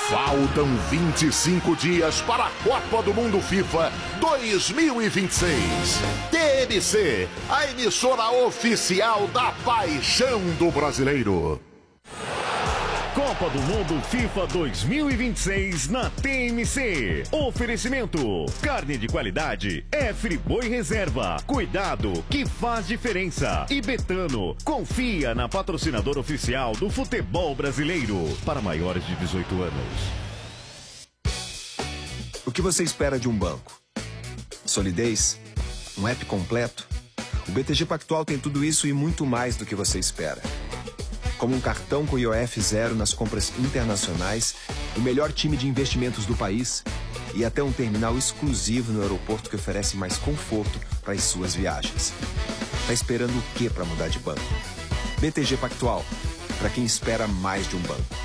Faltam 25 dias para a Copa do Mundo FIFA 2026. TMC, a emissora oficial da paixão do brasileiro. Copa do Mundo FIFA 2026 na TMC. Oferecimento: carne de qualidade é Friboi Reserva. Cuidado que faz diferença. E Betano, confia na patrocinadora oficial do futebol brasileiro. Para maiores de 18 anos. O que você espera de um banco? Solidez? Um app completo? O BTG Pactual tem tudo isso e muito mais do que você espera. Como um cartão com IOF zero nas compras internacionais, o melhor time de investimentos do país e até um terminal exclusivo no aeroporto que oferece mais conforto para as suas viagens. Tá esperando o quê para mudar de banco? BTG Pactual, para quem espera mais de um banco.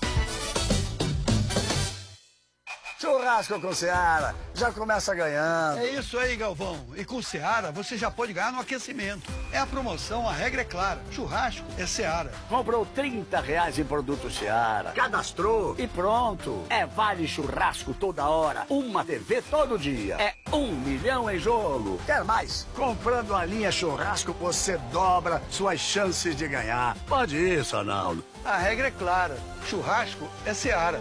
Churrasco com Seara, já começa ganhando. É isso aí, Galvão. E com Seara, você já pode ganhar no aquecimento. É a promoção, a regra é clara. Churrasco é Seara. Comprou R$30 em produto Seara. Cadastrou e pronto. É vale churrasco toda hora. Uma TV todo dia. É 1 milhão em jogo. Quer mais? Comprando a linha churrasco, você dobra suas chances de ganhar. Pode ir, Sonaldo. A regra é clara. Churrasco é Seara.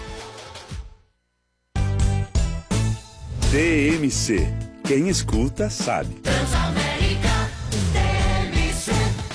TMC. Quem escuta sabe. Transamérica, TMC.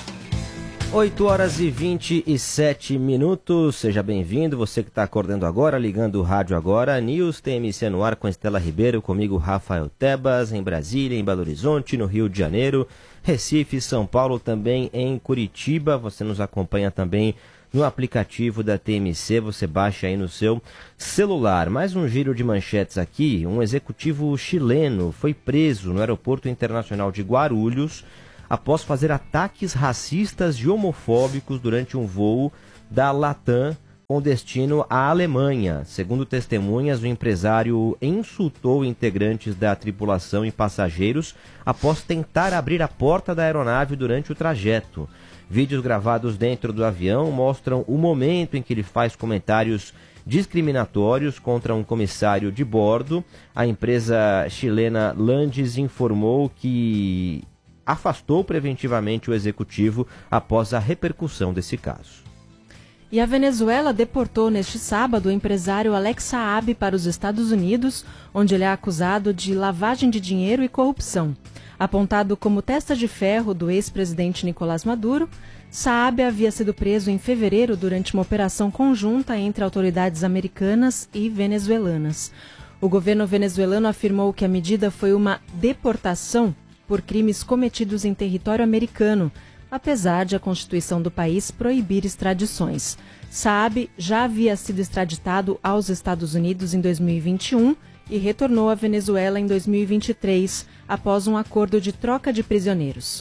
8h27. Seja bem-vindo, você que está acordando agora, ligando o rádio agora. News TMC no ar com Estela Ribeiro, comigo Rafael Tebas, em Brasília, em Belo Horizonte, no Rio de Janeiro, Recife, São Paulo, também em Curitiba. Você nos acompanha também no aplicativo da TMC, você baixa aí no seu celular. Mais um giro de manchetes aqui. Um executivo chileno foi preso no Aeroporto Internacional de Guarulhos após fazer ataques racistas e homofóbicos durante um voo da Latam com destino à Alemanha. Segundo testemunhas, o empresário insultou integrantes da tripulação e passageiros após tentar abrir a porta da aeronave durante o trajeto. Vídeos gravados dentro do avião mostram o momento em que ele faz comentários discriminatórios contra um comissário de bordo. A empresa chilena Landes informou que afastou preventivamente o executivo após a repercussão desse caso. E a Venezuela deportou neste sábado o empresário Alex Saab para os Estados Unidos, onde ele é acusado de lavagem de dinheiro e corrupção. Apontado como testa de ferro do ex-presidente Nicolás Maduro, Saab havia sido preso em fevereiro durante uma operação conjunta entre autoridades americanas e venezuelanas. O governo venezuelano afirmou que a medida foi uma deportação por crimes cometidos em território americano, apesar de a Constituição do país proibir extradições. Saab já havia sido extraditado aos Estados Unidos em 2021 e retornou à Venezuela em 2023, após um acordo de troca de prisioneiros.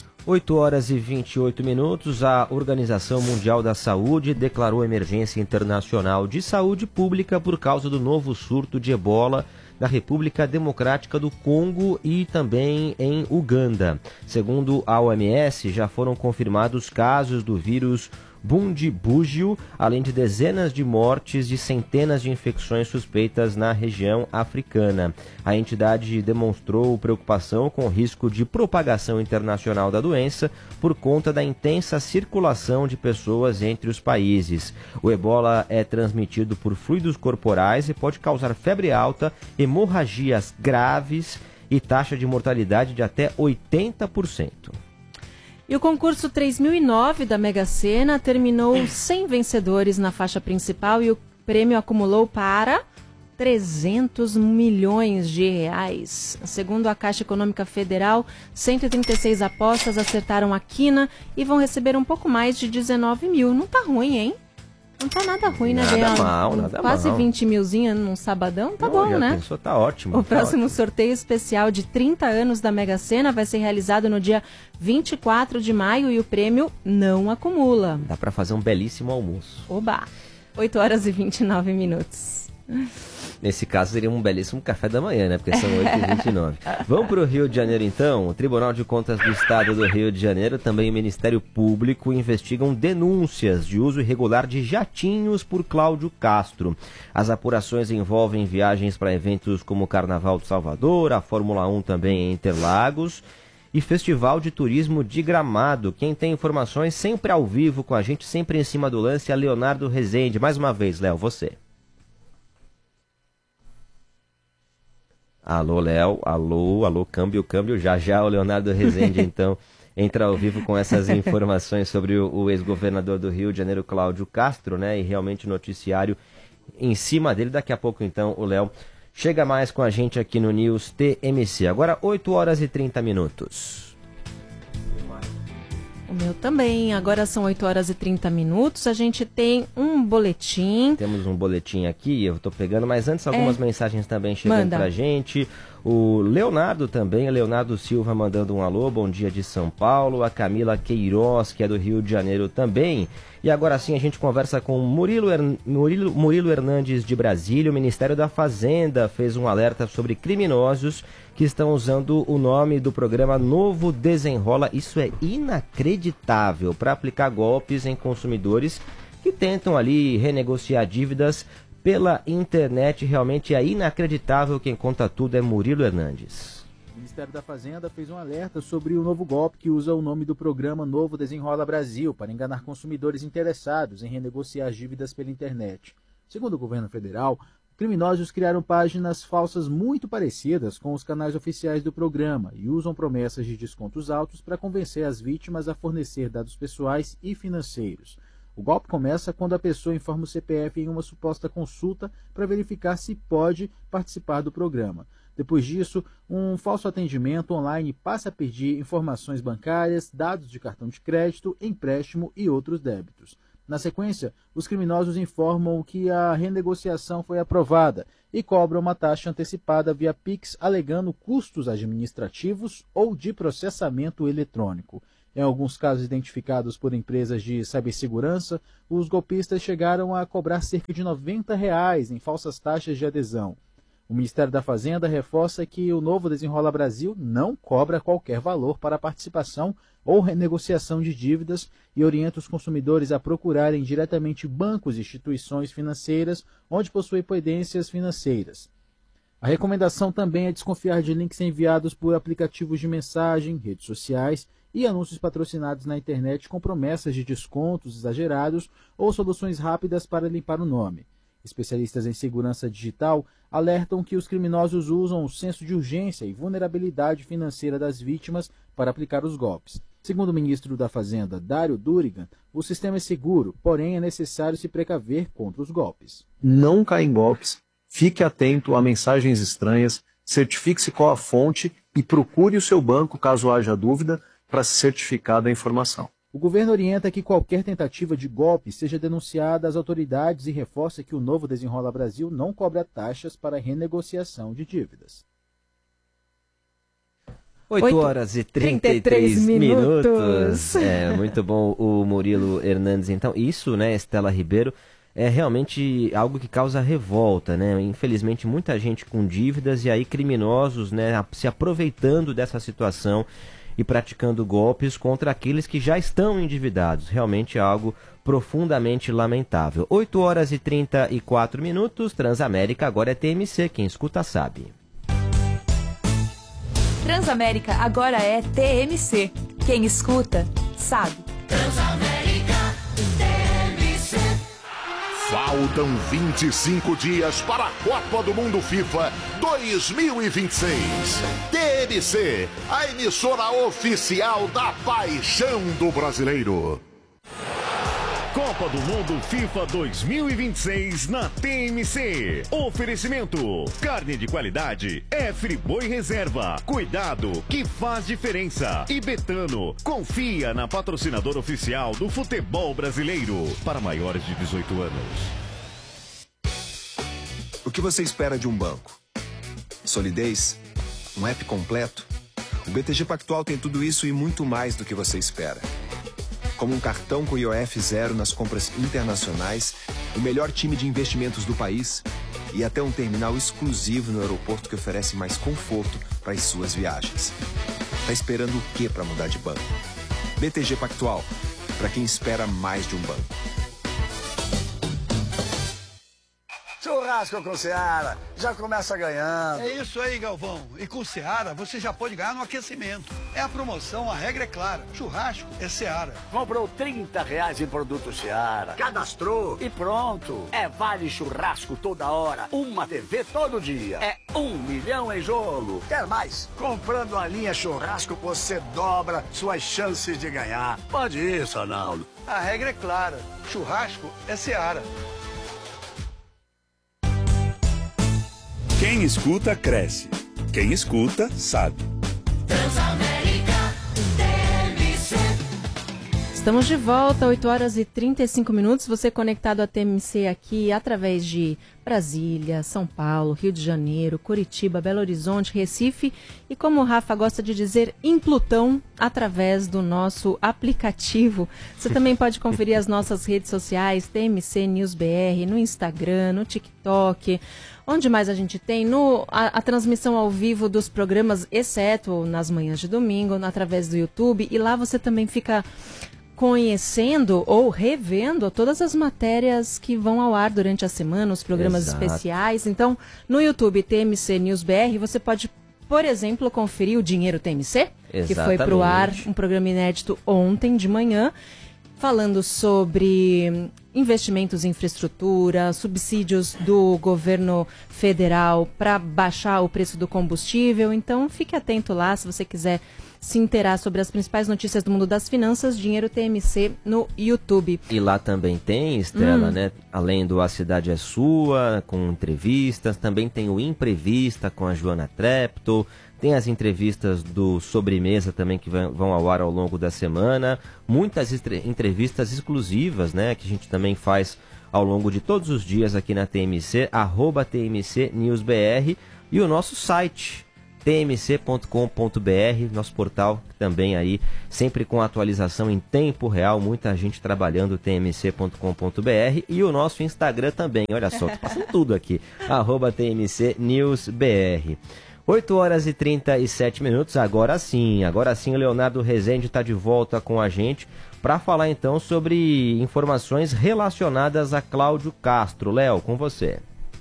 8h28, a Organização Mundial da Saúde declarou emergência internacional de saúde pública por causa do novo surto de ebola na República Democrática do Congo e também em Uganda. Segundo a OMS, já foram confirmados casos do vírus Bundibugyo, além de dezenas de mortes e centenas de infecções suspeitas na região africana. A entidade demonstrou preocupação com o risco de propagação internacional da doença por conta da intensa circulação de pessoas entre os países. O ebola é transmitido por fluidos corporais e pode causar febre alta, hemorragias graves e taxa de mortalidade de até 80%. E o concurso 3009 da Mega Sena terminou sem vencedores na faixa principal e o prêmio acumulou para 300 milhões de reais. Segundo a Caixa Econômica Federal, 136 apostas acertaram a quina e vão receber um pouco mais de 19 mil. Não tá ruim, hein? Não tá nada ruim, né? Nada mal, nada quase mal. 20 milzinho num sabadão, tá bom, né? Pensou, tá ótimo. O próximo sorteio especial de 30 anos da Mega Sena vai ser realizado no dia 24 de maio e o prêmio não acumula. Dá pra fazer um belíssimo almoço. Oba! 8h29. Nesse caso seria um belíssimo café da manhã, né? Porque são 8h29. Vamos para o Rio de Janeiro então. O Tribunal de Contas do Estado do Rio de Janeiro, também o Ministério Público, investigam denúncias de uso irregular de jatinhos por Cláudio Castro. As apurações envolvem viagens para eventos como o Carnaval de Salvador, a Fórmula 1 também em Interlagos e Festival de Turismo de Gramado. Quem tem informações sempre ao vivo com a gente, sempre em cima do lance, é Leonardo Rezende. Mais uma vez, Léo, você. Alô, Léo, alô, câmbio, já o Leonardo Rezende, então, entra ao vivo com essas informações sobre o ex-governador do Rio de Janeiro, Cláudio Castro, né, e realmente noticiário em cima dele. Daqui a pouco, então, o Léo chega mais com a gente aqui no News TMC. Agora, 8h30. O meu também. Agora são 8h30. A gente tem um boletim. Temos um boletim aqui, eu estou pegando, mas antes algumas mensagens também chegando pra gente. O Leonardo também, Leonardo Silva mandando um alô, bom dia de São Paulo. A Camila Queiroz, que é do Rio de Janeiro também. E agora sim a gente conversa com Murilo Hernandes de Brasília. O Ministério da Fazenda fez um alerta sobre criminosos que estão usando o nome do programa Novo Desenrola. Isso é inacreditável, para aplicar golpes em consumidores que tentam ali renegociar dívidas pela internet. Realmente é inacreditável. Quem conta tudo é Murilo Hernandes. O Ministério da Fazenda fez um alerta sobre o novo golpe que usa o nome do programa Novo Desenrola Brasil para enganar consumidores interessados em renegociar dívidas pela internet. Segundo o governo federal, criminosos criaram páginas falsas muito parecidas com os canais oficiais do programa e usam promessas de descontos altos para convencer as vítimas a fornecer dados pessoais e financeiros. O golpe começa quando a pessoa informa o CPF em uma suposta consulta para verificar se pode participar do programa. Depois disso, um falso atendimento online passa a pedir informações bancárias, dados de cartão de crédito, empréstimo e outros débitos. Na sequência, os criminosos informam que a renegociação foi aprovada e cobram uma taxa antecipada via Pix, alegando custos administrativos ou de processamento eletrônico. Em alguns casos identificados por empresas de cibersegurança, os golpistas chegaram a cobrar cerca de R$ 90 em falsas taxas de adesão. O Ministério da Fazenda reforça que o Novo Desenrola Brasil não cobra qualquer valor para a participação ou renegociação de dívidas e orienta os consumidores a procurarem diretamente bancos e instituições financeiras onde possuem pendências financeiras. A recomendação também é desconfiar de links enviados por aplicativos de mensagem, redes sociais e anúncios patrocinados na internet com promessas de descontos exagerados ou soluções rápidas para limpar o nome. Especialistas em segurança digital alertam que os criminosos usam o senso de urgência e vulnerabilidade financeira das vítimas para aplicar os golpes. Segundo o ministro da Fazenda, Dário Durigan, o sistema é seguro, porém é necessário se precaver contra os golpes. Não caia em golpes, fique atento a mensagens estranhas, certifique-se qual a fonte e procure o seu banco caso haja dúvida para se certificar da informação. O governo orienta que qualquer tentativa de golpe seja denunciada às autoridades e reforça que o Novo Desenrola Brasil não cobra taxas para renegociação de dívidas. 8h33. É, muito bom o Murilo Hernandes. Então, isso, né, Estela Ribeiro, é realmente algo que causa revolta, né? Infelizmente, muita gente com dívidas e aí criminosos, né, se aproveitando dessa situação e praticando golpes contra aqueles que já estão endividados. Realmente é algo profundamente lamentável. 8h34, Transamérica agora é TMC, quem escuta sabe. Transamérica agora é TMC, quem escuta sabe. Transamérica TMC. Faltam 25 dias para a Copa do Mundo FIFA 2026. TMC, a emissora oficial da paixão do brasileiro. Copa do Mundo FIFA 2026 na TMC. Oferecimento: carne de qualidade é Friboi Reserva. Cuidado que faz diferença. E Betano, confia na patrocinadora oficial do futebol brasileiro. Para maiores de 18 anos. O que você espera de um banco? Solidez? Um app completo? O BTG Pactual tem tudo isso e muito mais do que você espera. Como um cartão com IOF zero nas compras internacionais o melhor time de investimentos do país e até um terminal exclusivo no aeroporto que oferece mais conforto para as suas viagens. Tá esperando o quê para mudar de banco? BTG Pactual, para quem espera mais de um banco. Churrasco com Seara, já começa ganhando. É isso aí, Galvão. E com Seara, você já pode ganhar no aquecimento. É a promoção, a regra é clara. Churrasco é Seara. Comprou R$30 em produto Seara. Cadastrou e pronto. É vale churrasco toda hora. Uma TV todo dia. É 1 milhão em jogo. Quer mais? Comprando a linha churrasco, você dobra suas chances de ganhar. Pode ir, Sonaldo. A regra é clara. Churrasco é Seara. Quem escuta, cresce. Quem escuta, sabe. Transamérica TMC. Estamos de volta, 8 horas e 35 minutos. Você conectado à TMC aqui através de Brasília, São Paulo, Rio de Janeiro, Curitiba, Belo Horizonte, Recife e, como o Rafa gosta de dizer, em Plutão, através do nosso aplicativo. Você também pode conferir as nossas redes sociais, TMC News BR, no Instagram, no TikTok. Onde mais a gente tem? A transmissão ao vivo dos programas, exceto nas manhãs de domingo, através do YouTube. E lá você também fica conhecendo ou revendo todas as matérias que vão ao ar durante a semana, os programas especiais. Então, no YouTube TMC News BR, você pode, por exemplo, conferir o Dinheiro TMC, que foi para o ar, um programa inédito ontem de manhã, falando sobre investimentos em infraestrutura, subsídios do governo federal para baixar o preço do combustível. Então, fique atento lá se você quiser se inteirar sobre as principais notícias do mundo das finanças, Dinheiro TMC no YouTube. E lá também tem, Estela, né? Além do A Cidade é Sua, com entrevistas, também tem o Imprevista com a Joana Treptow, tem as entrevistas do Sobremesa também que vão ao ar ao longo da semana, muitas entrevistas exclusivas, né? Que a gente também faz ao longo de todos os dias aqui na TMC, @TMC News BR, e o nosso site, tmc.com.br, nosso portal também aí, sempre com atualização em tempo real, muita gente trabalhando, tmc.com.br, e o nosso Instagram também, olha só, tô passando tudo aqui, @TMC News BR. 8 horas e 37 minutos, agora sim, o Leonardo Rezende está de volta com a gente para falar então sobre informações relacionadas a Cláudio Castro. Léo, com você.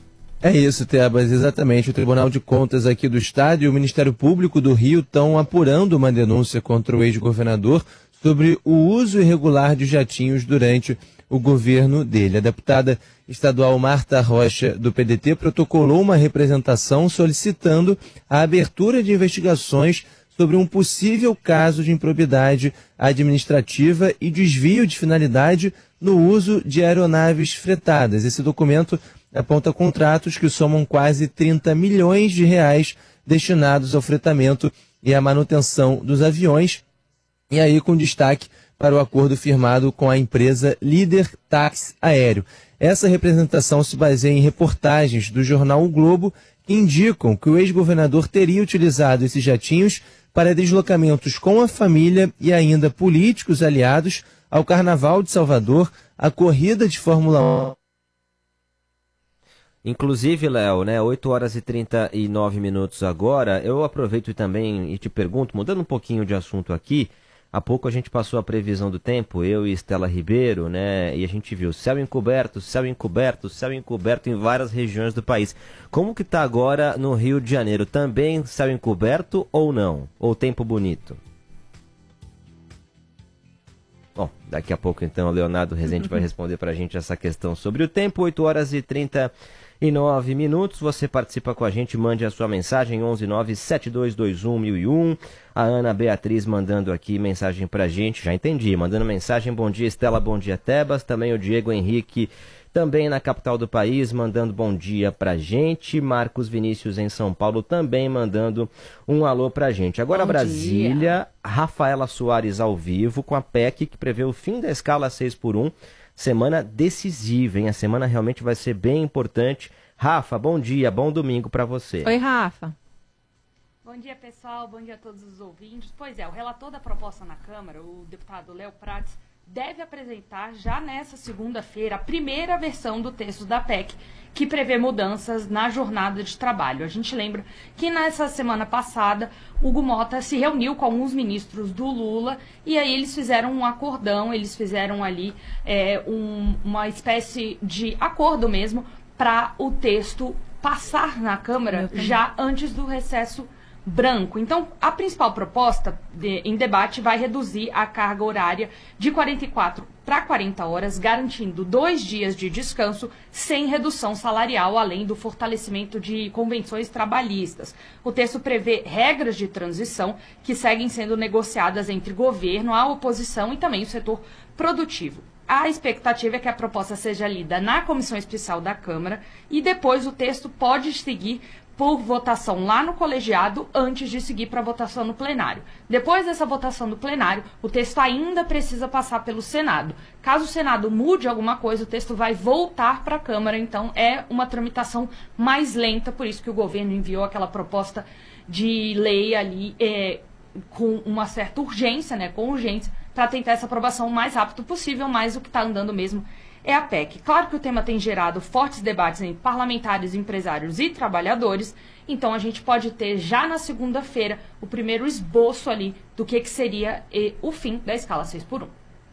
É isso, Tebas, exatamente. O Tribunal de Contas aqui do Estado e o Ministério Público do Rio estão apurando uma denúncia contra o ex-governador sobre o uso irregular de jatinhos durante o governo dele. A deputada estadual Marta Rocha, do PDT, protocolou uma representação solicitando a abertura de investigações sobre um possível caso de improbidade administrativa e desvio de finalidade no uso de aeronaves fretadas. Esse documento aponta contratos que somam quase 30 milhões de reais destinados ao fretamento e à manutenção dos aviões, e aí com destaque para o acordo firmado com a empresa Líder Táxi Aéreo. Essa representação se baseia em reportagens do jornal O Globo que indicam que o ex-governador teria utilizado esses jatinhos para deslocamentos com a família e ainda políticos aliados ao Carnaval de Salvador, à corrida de Fórmula 1. Inclusive, Léo, né, 8 horas e 39 minutos agora, eu aproveito também e te pergunto, mudando um pouquinho de assunto aqui, há pouco a gente passou a previsão do tempo, eu e Estela Ribeiro, né, e a gente viu céu encoberto em várias regiões do país. Como que está agora no Rio de Janeiro? Também céu encoberto ou não? Ou tempo bonito? Bom, daqui a pouco então o Leonardo Rezende vai responder para a gente essa questão sobre o tempo. 8 horas e 39 minutos, você participa com a gente, mande a sua mensagem, 11972211001. A Ana Beatriz mandando aqui mensagem pra gente, já entendi, mandando mensagem, bom dia Estela, bom dia Tebas, também o Diego Henrique, também na capital do país, mandando bom dia pra gente, Marcos Vinícius em São Paulo também mandando um alô pra gente. Agora Brasília, Rafaela Soares ao vivo com a PEC que prevê o fim da escala 6x1, semana decisiva, hein? A semana realmente vai ser bem importante. Rafa, bom dia, bom domingo para você. Oi, Rafa. Bom dia, pessoal, bom dia a todos os ouvintes. Pois é, o relator da proposta na Câmara, o deputado Léo Prates, deve apresentar já nessa segunda-feira a primeira versão do texto da PEC, que prevê mudanças na jornada de trabalho. A gente lembra que nessa semana passada, Hugo Mota se reuniu com alguns ministros do Lula e aí eles fizeram um acordão, eles fizeram ali uma espécie de acordo mesmo para o texto passar na Câmara já antes do recesso branco. Então, a principal proposta em debate vai reduzir a carga horária de 44 para 40 horas, garantindo 2 dias de descanso sem redução salarial, além do fortalecimento de convenções trabalhistas. O texto prevê regras de transição que seguem sendo negociadas entre governo, a oposição e também o setor produtivo. A expectativa é que a proposta seja lida na Comissão Especial da Câmara e depois o texto pode seguir por votação lá no colegiado antes de seguir para votação no plenário. Depois dessa votação no plenário, o texto ainda precisa passar pelo Senado. Caso o Senado mude alguma coisa, o texto vai voltar para a Câmara, então é uma tramitação mais lenta, por isso que o governo enviou aquela proposta de lei ali com uma certa urgência, com urgência, para tentar essa aprovação o mais rápido possível, mas o que está andando mesmo é a PEC. Claro que o tema tem gerado fortes debates entre parlamentares, empresários e trabalhadores, então a gente pode ter já na segunda-feira o primeiro esboço ali do que seria o fim da escala 6x1.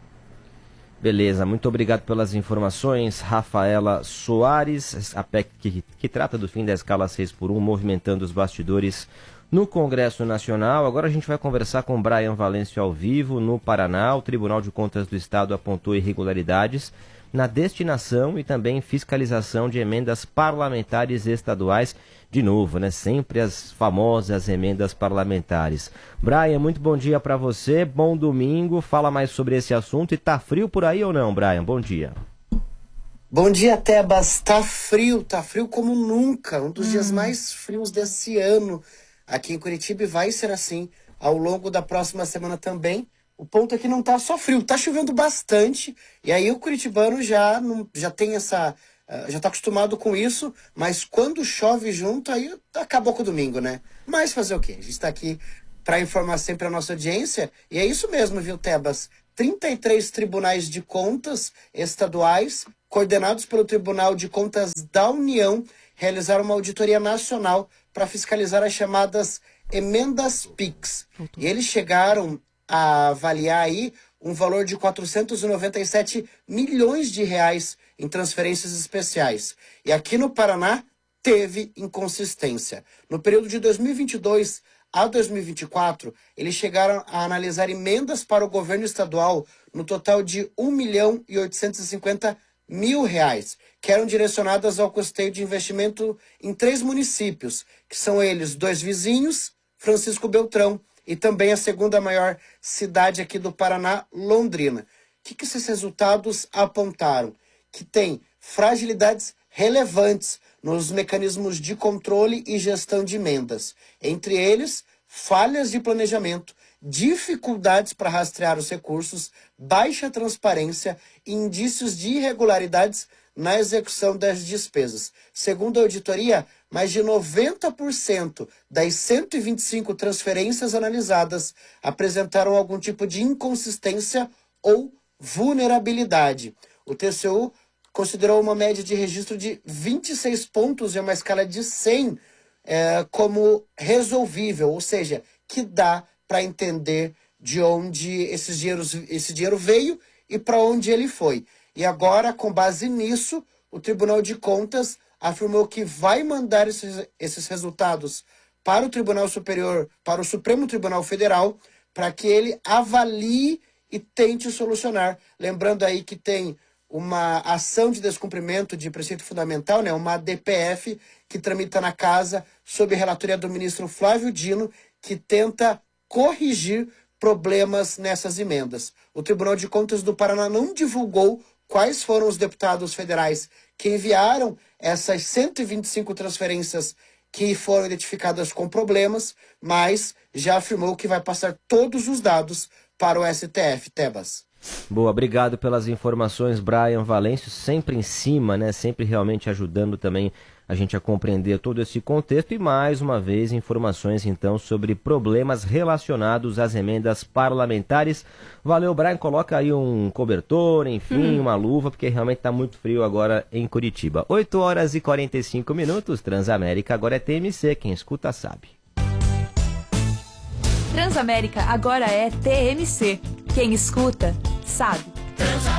Beleza, muito obrigado pelas informações, Rafaela Soares. A PEC que trata do fim da escala 6x1, movimentando os bastidores no Congresso Nacional. Agora a gente vai conversar com Brian Valêncio ao vivo. No Paraná, o Tribunal de Contas do Estado apontou irregularidades na destinação e também fiscalização de emendas parlamentares estaduais. De novo, sempre as famosas emendas parlamentares. Brian, muito bom dia para você, bom domingo, fala mais sobre esse assunto. E tá frio por aí ou não, Brian? Bom dia. Bom dia, Tebas. Tá frio como nunca, um dos dias mais frios desse ano aqui em Curitiba, e vai ser assim ao longo da próxima semana também. O ponto é que não tá só frio, tá chovendo bastante, e aí o curitibano já tem essa... já tá acostumado com isso, mas quando chove junto, aí acabou com o domingo, né? Mas fazer o quê? A gente tá aqui para informar sempre a nossa audiência, e é isso mesmo, viu, Tebas? 33 tribunais de contas estaduais, coordenados pelo Tribunal de Contas da União, realizaram uma auditoria nacional para fiscalizar as chamadas emendas PIX. E eles chegaram a avaliar aí um valor de 497 milhões de reais em transferências especiais. E aqui no Paraná teve inconsistência. No período de 2022 a 2024, eles chegaram a analisar emendas para o governo estadual no total de 1.850.000 reais, que eram direcionadas ao custeio de investimento em 3 municípios, que são eles 2 vizinhos, Francisco Beltrão, e também a segunda maior cidade aqui do Paraná, Londrina. O que esses resultados apontaram? Que tem fragilidades relevantes nos mecanismos de controle e gestão de emendas. Entre eles, falhas de planejamento, dificuldades para rastrear os recursos, baixa transparência e indícios de irregularidades na execução das despesas. Segundo a auditoria, mais de 90% das 125 transferências analisadas apresentaram algum tipo de inconsistência ou vulnerabilidade. O TCU considerou uma média de registro de 26 pontos em uma escala de 100 como resolvível, ou seja, que dá para entender de onde esse dinheiro veio e para onde ele foi. E agora, com base nisso, o Tribunal de Contas afirmou que vai mandar esses resultados para o Tribunal Superior, para o Supremo Tribunal Federal, para que ele avalie e tente solucionar. Lembrando aí que tem uma ação de descumprimento de preceito fundamental, uma DPF, que tramita na casa sob relatoria do ministro Flávio Dino, que tenta corrigir problemas nessas emendas. O Tribunal de Contas do Paraná não divulgou quais foram os deputados federais que enviaram essas 125 transferências que foram identificadas com problemas, mas já afirmou que vai passar todos os dados para o STF, Tebas. Boa, obrigado pelas informações, Brian Valêncio, sempre em cima, né? Sempre realmente ajudando também a gente a compreender todo esse contexto e mais uma vez informações então sobre problemas relacionados às emendas parlamentares. Valeu, Brian, coloca aí um cobertor, enfim, uma luva, porque realmente está muito frio agora em Curitiba. 8h45, Transamérica agora é TMC, quem escuta sabe. Transamérica agora é TMC. Quem escuta, sabe.